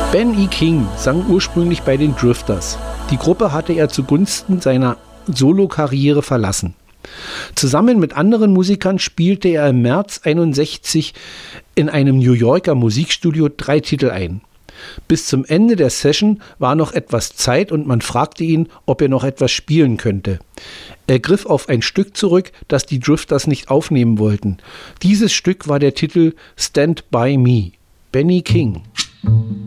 Ben E. King sang ursprünglich bei den Drifters. Die Gruppe hatte er zugunsten seiner Solokarriere verlassen. Zusammen mit anderen Musikern spielte er im März 1961 in einem New Yorker Musikstudio 3 Titel ein. Bis zum Ende der Session war noch etwas Zeit und man fragte ihn, ob er noch etwas spielen könnte. Er griff auf ein Stück zurück, das die Drifters nicht aufnehmen wollten. Dieses Stück war der Titel Stand By Me. Benny King.